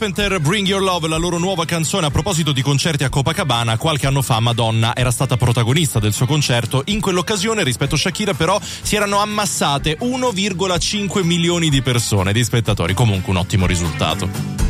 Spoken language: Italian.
Carpenter, Bring Your Love, la loro nuova canzone. A proposito di concerti a Copacabana, qualche anno fa Madonna era stata protagonista del suo concerto. In quell'occasione, rispetto a Shakira, però, si erano ammassate 1,5 milioni di persone, di spettatori. Comunque un ottimo risultato.